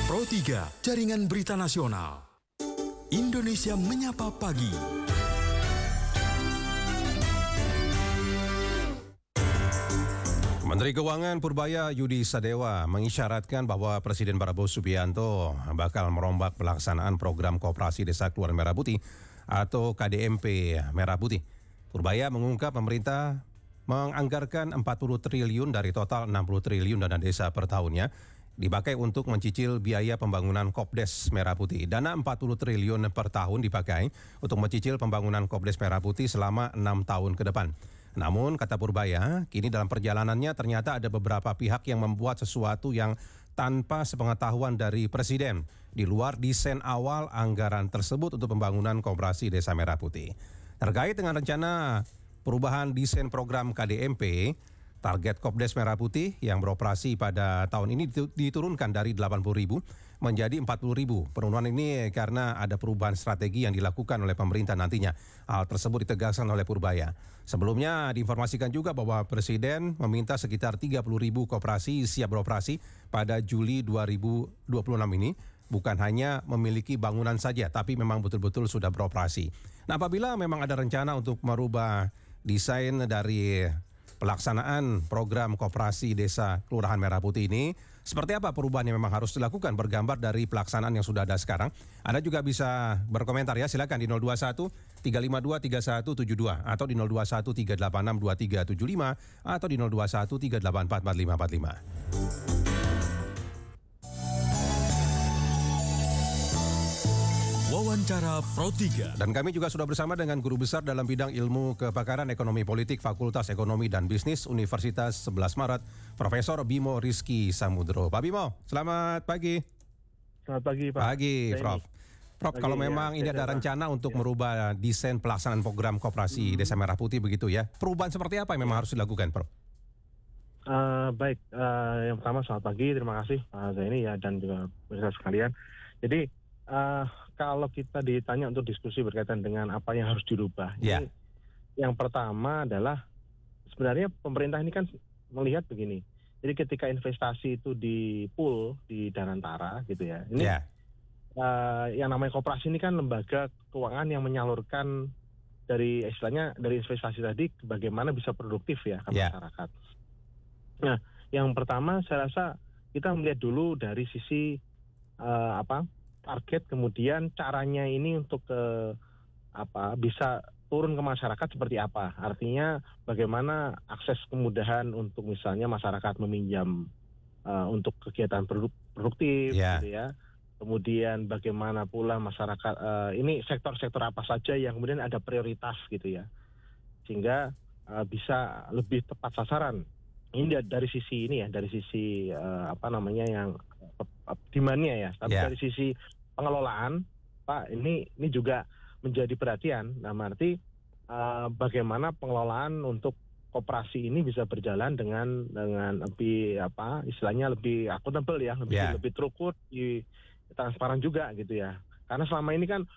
Pro 3, Jaringan Berita Nasional. Indonesia Menyapa Pagi. Menteri Keuangan Purbaya Yudi Sadewa mengisyaratkan bahwa Presiden Prabowo Subianto bakal merombak pelaksanaan program Koperasi Desa Kelurahan Merah Putih atau KDMP Merah Putih. Purbaya mengungkap pemerintah menganggarkan 40 triliun dari total 60 triliun dana desa per tahunnya dipakai untuk mencicil biaya pembangunan Kopdes Merah Putih. Dana 40 triliun per tahun dipakai untuk mencicil pembangunan Kopdes Merah Putih selama 6 tahun ke depan. Namun, kata Purbaya, kini dalam perjalanannya ternyata ada beberapa pihak yang membuat sesuatu yang tanpa sepengetahuan dari Presiden, di luar desain awal anggaran tersebut untuk pembangunan Koperasi Desa Merah Putih. Terkait dengan rencana perubahan desain program KDMP, target Kopdes Merah Putih yang beroperasi pada tahun ini diturunkan dari 80.000 menjadi 40.000. Penurunan ini karena ada perubahan strategi yang dilakukan oleh pemerintah nantinya. Hal tersebut ditegaskan oleh Purbaya. Sebelumnya diinformasikan juga bahwa Presiden meminta sekitar 30.000 koperasi siap beroperasi pada Juli 2026 ini. Bukan hanya memiliki bangunan saja, tapi memang betul-betul sudah beroperasi. Nah, apabila memang ada rencana untuk merubah desain dari pelaksanaan program Koperasi Desa Kelurahan Merah Putih ini, seperti apa perubahan yang memang harus dilakukan bergambar dari pelaksanaan yang sudah ada sekarang? Anda juga bisa berkomentar ya, silakan di 021 352 3172 atau di 021 386 2375 atau di 021 384 4545. Wawancara Pro 3. Dan kami juga sudah bersama dengan guru besar dalam bidang ilmu kepakaran ekonomi politik Fakultas Ekonomi dan Bisnis Universitas 11 Maret, Profesor Bimo Rizky Samudro. Pak Bimo, selamat pagi. Selamat pagi, Pak. Pagi, Prof. Prof, Pagi, kalau memang ini ada rencana untuk merubah desain pelaksanaan program Koperasi Desa Merah Putih begitu ya, perubahan seperti apa yang memang harus dilakukan, Prof? Baik, yang pertama selamat pagi, terima kasih Pak Zaini ya dan juga pemirsa sekalian. Jadi kalau kita ditanya untuk diskusi berkaitan dengan apa yang harus dirubah, ini yang pertama adalah sebenarnya pemerintah ini kan melihat begini. Jadi ketika investasi itu di pool di Danantara gitu ya, ini yang namanya koperasi ini kan lembaga keuangan yang menyalurkan dari istilahnya dari investasi tadi bagaimana bisa produktif ya ke masyarakat. Nah, yang pertama saya rasa kita melihat dulu dari sisi target, kemudian caranya ini untuk bisa turun ke masyarakat seperti apa. Artinya bagaimana akses kemudahan untuk misalnya masyarakat meminjam untuk kegiatan produktif gitu ya. Kemudian bagaimana pula masyarakat ini sektor-sektor apa saja yang kemudian ada prioritas gitu ya. Sehingga bisa lebih tepat sasaran. Ini dari sisi ini ya, dari sisi yang demand-nya ya. Tapi dari sisi pengelolaan, Pak, ini juga menjadi perhatian. Nah, berarti bagaimana pengelolaan untuk koperasi ini bisa berjalan dengan lebih istilahnya lebih akuntabel ya, lebih terukur, transparan juga gitu ya. Karena selama ini kan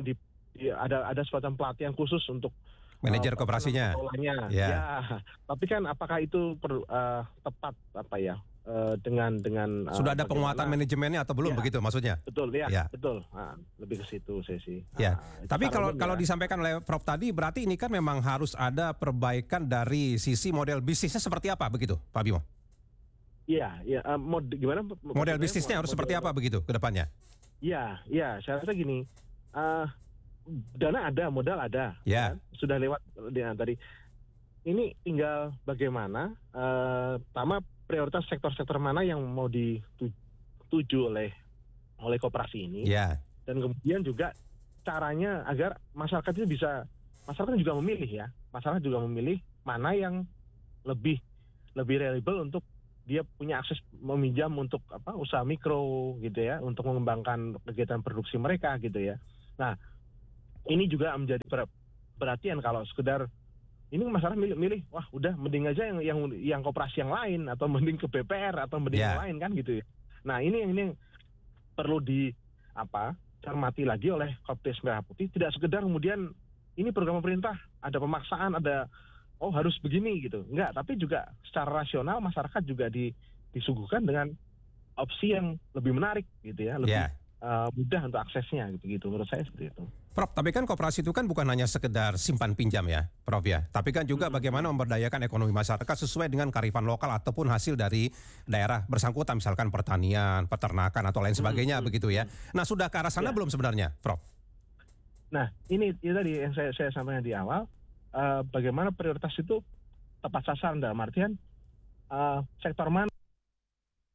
ada semacam pelatihan khusus untuk manajer koperasinya. Tapi kan apakah itu tepat dengan sudah ada penguatan manajemennya atau belum begitu maksudnya? Betul betul. Lebih ke situ saya sih. Tapi kalau disampaikan oleh Prof tadi berarti ini kan memang harus ada perbaikan dari sisi model bisnisnya seperti apa begitu, Pak Bimo? Gimana? Model bisnisnya harus seperti apa begitu ke depannya? Saya rasa gini. Dana ada, modal ada. Kan? Sudah lewat tadi. Ini tinggal bagaimana pertama prioritas sektor-sektor mana yang mau dituju oleh koperasi ini, dan kemudian juga caranya agar masyarakat itu masyarakat juga memilih ya, masyarakat juga memilih mana yang lebih reliable untuk dia punya akses meminjam untuk usaha mikro gitu ya, untuk mengembangkan kegiatan produksi mereka gitu ya. Nah, ini juga menjadi perhatian kalau sekedar ini masalah milih, wah udah mending aja yang koperasi yang lain atau mending ke BPR atau mending yang lain kan gitu ya. Nah ini yang perlu cermati lagi oleh Kopdes Merah Putih. Tidak sekedar kemudian ini program pemerintah ada pemaksaan, ada harus begini gitu, enggak. Tapi juga secara rasional masyarakat juga disuguhkan dengan opsi yang lebih menarik gitu ya, lebih Ya. mudah untuk aksesnya gitu. Menurut saya seperti itu. Prof, tapi kan koperasi itu kan bukan hanya sekedar simpan pinjam ya, Prof ya. Tapi kan juga bagaimana memberdayakan ekonomi masyarakat sesuai dengan kearifan lokal ataupun hasil dari daerah bersangkutan, misalkan pertanian, peternakan atau lain sebagainya begitu ya. Nah, sudah ke arah sana belum sebenarnya, Prof? Nah, ini tadi yang saya sampaikan di awal, bagaimana prioritas itu tepat sasaran dalam artian sektor mana